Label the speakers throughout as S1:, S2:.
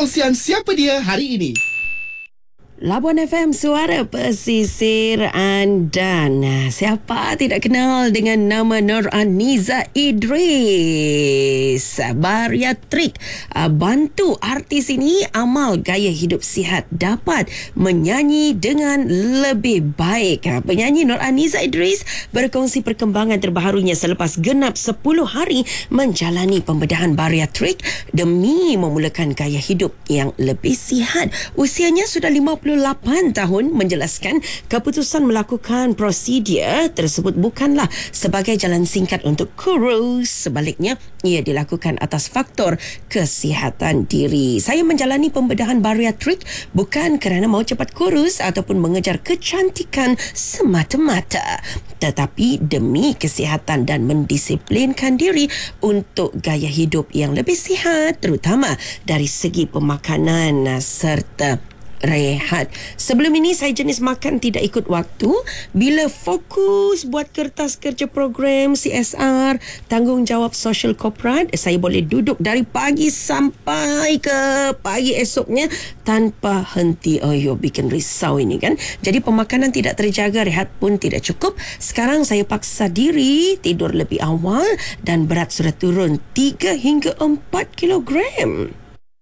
S1: perkongsian siapa dia hari ini.
S2: Labuan FM, suara pesisir anda. Nah, siapa tidak kenal dengan nama Nurhaniza Idris? Bariatrik, bantu artis ini amal gaya hidup sihat dapat menyanyi dengan lebih baik. Penyanyi Nurhaniza Idris berkongsi perkembangan terbarunya selepas genap 10 hari menjalani pembedahan bariatrik demi memulakan gaya hidup yang lebih sihat. Usianya sudah 58 tahun, menjelaskan keputusan melakukan prosedur tersebut bukanlah sebagai jalan singkat untuk kurus. Sebaliknya, ia dilakukan atas faktor kesihatan diri. Saya menjalani pembedahan bariatrik bukan kerana mau cepat kurus ataupun mengejar kecantikan semata-mata, tetapi demi kesihatan dan mendisiplinkan diri untuk gaya hidup yang lebih sihat, terutama dari segi pemakanan serta rehat. Sebelum ini saya jenis makan tidak ikut waktu. Bila fokus buat kertas kerja program CSR, tanggungjawab sosial korporat, saya boleh duduk dari pagi sampai ke pagi esoknya tanpa henti. Bikin risau ini kan. Jadi pemakanan tidak terjaga, rehat pun tidak cukup. Sekarang saya paksa diri tidur lebih awal dan berat sudah turun 3 hingga 4 kilogram.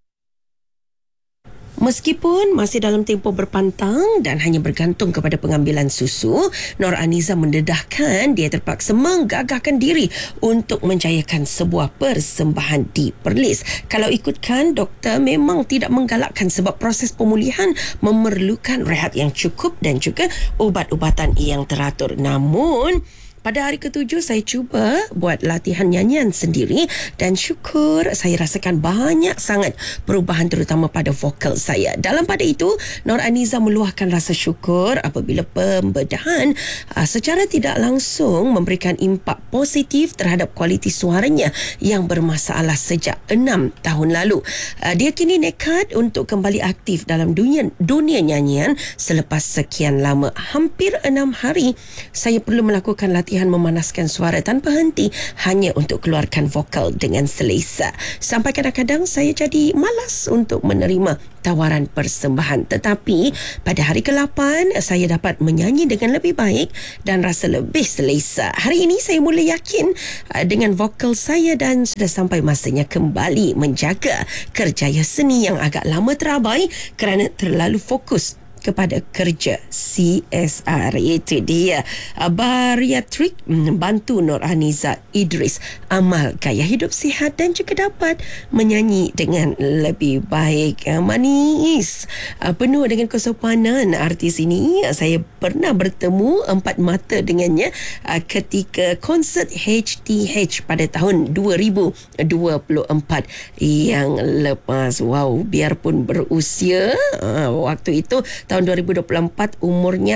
S2: Meskipun masih dalam tempoh berpantang dan hanya bergantung kepada pengambilan susu, Nurhaniza mendedahkan dia terpaksa menggagahkan diri untuk menjayakan sebuah persembahan di Perlis. Kalau ikutkan, doktor memang tidak menggalakkan sebab proses pemulihan memerlukan rehat yang cukup dan juga ubat-ubatan yang teratur. Namun, pada hari ke-7 saya cuba buat latihan nyanyian sendiri dan syukur saya rasakan banyak sangat perubahan terutama pada vokal saya. Dalam pada itu, Nurhaniza meluahkan rasa syukur apabila pembedahan secara tidak langsung memberikan impak positif terhadap kualiti suaranya yang bermasalah sejak 6 tahun lalu. Dia kini nekat untuk kembali aktif dalam dunia nyanyian selepas sekian lama. Hampir 6 hari saya perlu melakukan latihan memanaskan suara tanpa henti hanya untuk keluarkan vokal dengan selesa. Sampai kadang-kadang saya jadi malas untuk menerima tawaran persembahan. Tetapi pada hari ke-8 saya dapat menyanyi dengan lebih baik dan rasa lebih selesa. Hari ini saya mula yakin dengan vokal saya dan sudah sampai masanya kembali menjaga kerjaya seni yang agak lama terabai kerana terlalu fokus kepada kerja CSR. Itu dia bariatrik, bantu Nurhaniza Idris amal gaya hidup sihat dan juga dapat menyanyi dengan lebih baik. Manis, penuh dengan kesopanan artis ini. Saya pernah bertemu empat mata dengannya ketika konsert HTH pada tahun 2024 yang lepas. Wow, biarpun berusia waktu itu tahun 2024 umurnya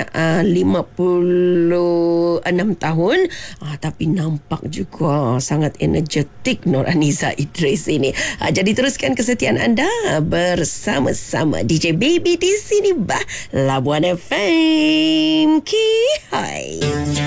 S2: 56 tahun, tapi nampak juga sangat energetik Nurhaniza Idris ini. Jadi teruskan kesetiaan anda bersama-sama DJ Baby di sini Labuan FM. Hai.